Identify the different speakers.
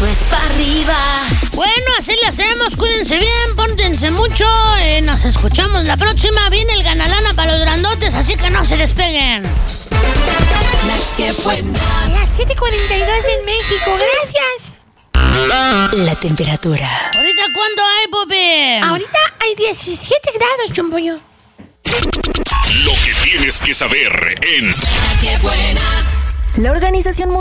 Speaker 1: Esto es pa' arriba.
Speaker 2: Bueno, así le hacemos. Cuídense bien, pórtense mucho. Nos escuchamos la próxima. Viene el ganalana para los grandotes, así que no se despeguen.
Speaker 1: La que buena.
Speaker 3: Las 7:42 en México. Gracias.
Speaker 1: La temperatura.
Speaker 2: ¿Ahorita cuánto hay, Popi?
Speaker 3: Ahorita hay 17 grados, Chumpollo.
Speaker 4: Lo que tienes que saber en
Speaker 1: La que buena.
Speaker 5: La Organización